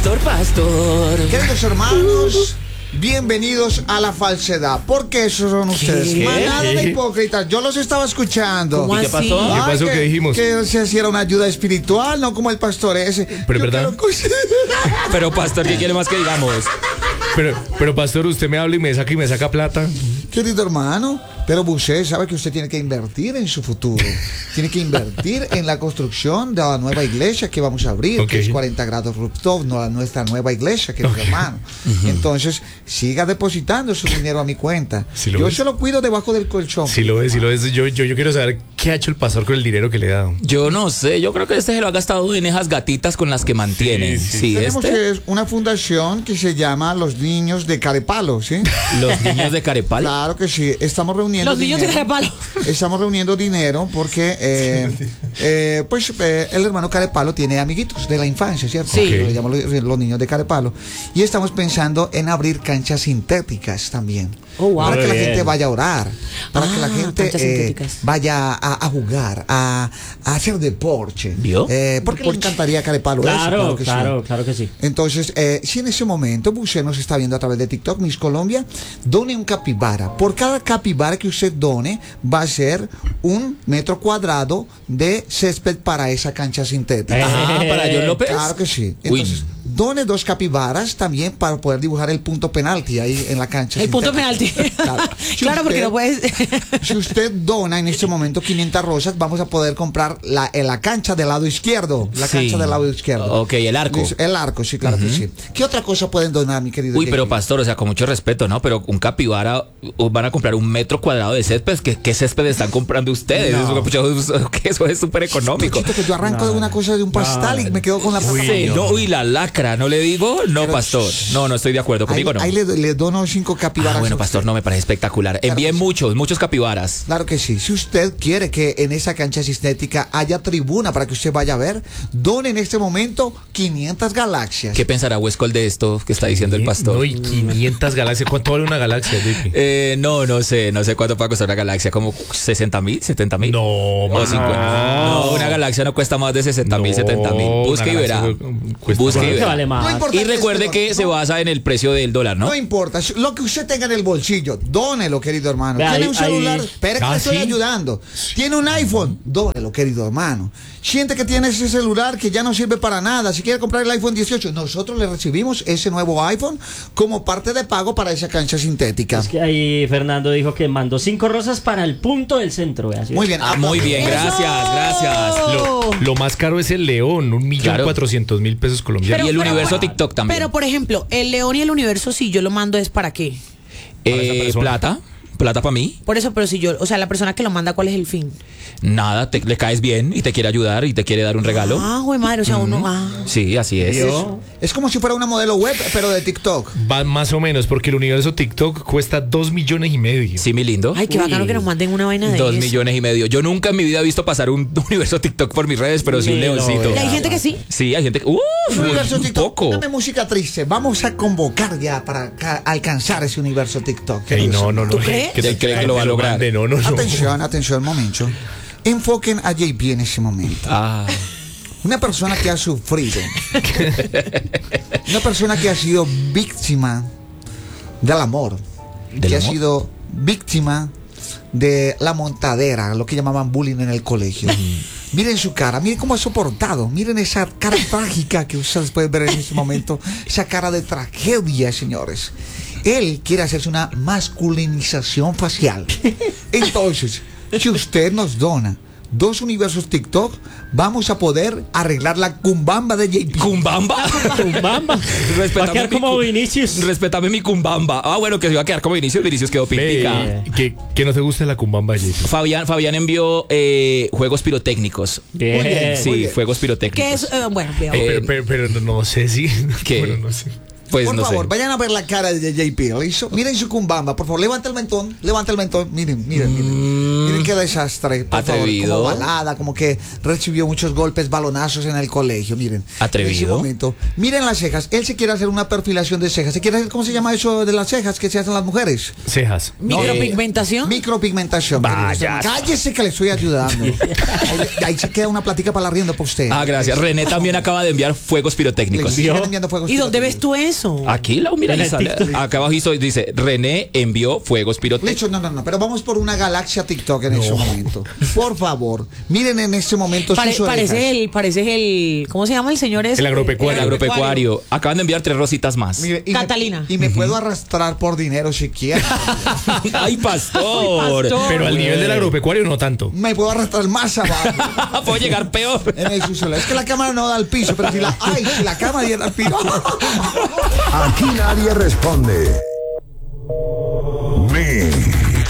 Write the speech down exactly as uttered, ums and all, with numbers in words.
Pastor, pastor. Queridos hermanos, bienvenidos a la falsedad. ¿Por qué esos son ustedes? ¿Qué? Manada de hipócritas. Yo los estaba escuchando. ¿Cómo ¿Y qué así? pasó? Ay, ¿Qué pasó? que, ¿Qué dijimos? Que se hiciera una ayuda espiritual, no como el pastor ese. Pero Yo ¿verdad? quiero- Pero pastor, ¿qué quiere más que digamos? Pero, pero pastor, usted me habla y me saca y me saca plata. Querido hermano, pero usted sabe que usted tiene que invertir en su futuro. Tiene que invertir en la construcción de la nueva iglesia que vamos a abrir, Ok. que es cuarenta grados Ruptov, no, nuestra nueva iglesia, querido hermano. Entonces, siga depositando su dinero a mi cuenta. Sí lo Yo ves. se lo cuido debajo del colchón. Si lo es, si lo es, yo, yo, yo quiero saber qué ha hecho el pastor con el dinero que le he dado. Yo no sé, yo creo que este se lo ha gastado en esas gatitas con las que mantiene. Sí, Sí, sí. Tenemos este. que es una fundación que se llama Los Niños de Carepalo, ¿sí? Los niños de Carepal. Claro que sí. Estamos reuniendo Los niños de dinero. Carepalo. Estamos reuniendo dinero porque, eh, eh, pues, eh, el hermano Carepalo tiene amiguitos de la infancia, ¿cierto? Sí. Que le llamamos los, los niños de Carepalo. Y estamos pensando en abrir canchas sintéticas también. Oh, wow. Para que la Muy gente bien. vaya a orar, para que la Ah, gente canchas eh, sintéticas. vaya a, a jugar, a, a hacer deporte. ¿Vio? Eh, porque le encantaría a Carepalo eso, Claro, claro que sí. claro, claro que sí. Entonces, eh, si en ese momento usted nos está viendo a través de TikTok, Miss Colombia, done un capibara. Por cada capibara que usted done, va a ser un metro cuadrado de césped para esa cancha sintética. Eh. Ah, para John López. Claro que sí. Uy. Entonces, done dos capibaras también para poder dibujar el punto penalti ahí en la cancha. El punto sintética. penalti. Claro, Si Claro, porque usted- no puedes. Si usted dona en este momento quinientas rosas, vamos a poder comprar la, en la cancha del lado izquierdo. La Sí. cancha del lado izquierdo. Ok, el arco. El arco, sí, claro que sí. ¿Qué otra cosa pueden donar, mi querido? Uy, pero Jackie? pastor, o sea, con mucho respeto, ¿no? Pero un capibara, uh, van a comprar un metro cuadrado de césped. ¿Qué, qué césped están comprando ustedes? No. Eso, pucha, que eso es súper económico. Pochito, que yo arranco de una cosa de un pastel y me quedo con la Sí, no, uy, la lacra, ¿no le digo? No, Pero, pastor. No, no estoy de acuerdo. Ahí, Conmigo no. ahí le, le dono cinco capibaras. Ah, bueno, a pastor, usted. no me parece espectacular. Claro Envíen que sí. muchos, muchos capibaras. Claro que sí. Si usted quiere que en esa cancha sintética haya tribuna para que usted vaya a ver, done en este momento quinientas galaxias. ¿Qué pensará Huescol de esto que está diciendo el pastor? No, y quinientas galaxias. ¿Cuánto vale una galaxia, J P? Eh, no, no sé, no sé cuánto puede costar una galaxia, como sesenta mil, setenta mil. No, O mano. cincuenta. No, una galaxia no cuesta más de sesenta mil, No, setenta mil. Busque y una verá. galaxia cuesta Busque y más. Que verá. vale No más. importa Y que recuerde esté- que se basa en el precio del dólar, ¿no? No importa, lo que usted tenga en el bolsillo, dónelo, querido hermano. Ve, Tiene ahí- un celular, ahí- espera que Ah, le estoy ¿sí? ayudando. Tiene un iPhone, dónelo, querido hermano. Siente que tiene ese celular que ya no sirve para nada. Si quiere comprar el iPhone dieciocho, nosotros le recibimos ese nuevo iPhone como parte de pago para esa cancha sintética. Es que ahí Fernando dijo que mandó cinco rosas para el punto del centro. ¿ve? Así Muy es. bien. Ah, muy bien, gracias, gracias. Lo, lo más caro es el león, un millón Claro. cuatrocientos mil pesos colombianos. y el pero- universo pero- TikTok también. Pero, por ejemplo, el león y el universo, si yo lo mando, ¿es para qué? para esa Eh, persona. plata, plata para mí. Por eso, pero si yo, o sea, la persona que lo manda, ¿cuál es el fin? Nada, te, le caes bien y te quiere ayudar y te quiere dar un regalo. Ah, güey, madre, o sea, uno. Ah. Sí, así es. ¿Vio? Es como si fuera una modelo web, pero de TikTok. Va más o menos, porque el universo TikTok cuesta dos millones y medio. Sí, mi lindo. Ay, qué Uy. bacano que nos manden una vaina de Dos eso. millones y medio. Yo nunca en mi vida he visto pasar un universo TikTok por mis redes, pero sí un Ni lo leoncito. Y hay vea. gente que sí. Sí, hay gente que. ¡Uf! Universo un TikTok. poco. Dame música triste. Vamos a convocar ya para ca- alcanzar ese universo TikTok. Ey, no, no, no. ¿Tú crees? Que Él cree que lo va a lograr. mande, No, no, no. Atención, atención, momento. Enfoquen a J P en ese momento. Ah, Una persona que ha sufrido. Una persona que ha sido víctima del amor. ¿Del que amor? ha sido víctima de la montadera, lo que llamaban bullying en el colegio. Miren su cara, miren cómo ha soportado, miren esa cara trágica que ustedes pueden ver en este momento, esa cara de tragedia, señores. Él quiere hacerse una masculinización facial. Entonces, si usted nos dona dos universos TikTok, vamos a poder arreglar la cumbamba de J P. ¿Cumbamba? Cumbamba. Va a Respetame quedar mi como cu- Vinicius. Respetame mi cumbamba. Ah, bueno, que se iba a quedar como Vinicius. Vinicius quedó pintica. Ve, que, que no te gusta la cumbamba, J P. Fabián, Fabián envió eh, juegos pirotécnicos. Bien. Muy bien. Sí, bien. fuegos pirotécnicos. ¿Qué es? Eh, bueno, veo. Eh, pero, pero, pero no sé si. ¿qué? Bueno, no sé. Pues por no favor, sé. vayan a ver la cara de J P, ¿listo? Miren su cumbamba, por favor, levanta el mentón, levanta el mentón, miren, miren, miren. Mm. Miren qué desastre, por Atrevido. favor, como balada, como que recibió muchos golpes, balonazos en el colegio, miren. Atrevido. En ese momento, miren las cejas, él se quiere hacer una perfilación de cejas, se quiere hacer, ¿cómo se llama eso de las cejas que se hacen las mujeres? Cejas. Micropigmentación. Micropigmentación. Vayas. queridos hermanos. Cállese que le estoy ayudando. ahí, ahí se queda una platica para la rienda para usted. Ah, gracias. René también acaba de enviar fuegos Le pirotécnicos. siguen enviando fuegos ¿Y dónde ves pirotécnicos. tú eso? Aquí la mira, En ahí el sale. TikTok. Acá abajo hizo- dice, René envió fuegos pirotécnicos. Listo, no, no, no, pero vamos por una galaxia TikTok en este momento. Por favor, miren en este momento Pare- sus orejas. parece el, parece el, ¿cómo se llama el señor ese? El agropecuario. El agropecuario. Acaban de enviar tres rositas más. Mire, y me- Catalina. y me puedo arrastrar por dinero si quiero. ¡Ay, pastor! pastor. Pero al nivel del agropecuario no tanto. Me puedo arrastrar más abajo. Puedo llegar peor. En el subsuelo. Es que la cámara no da al piso, pero si la, ay, si la cámara diera al piso. Aquí nadie responde. Mi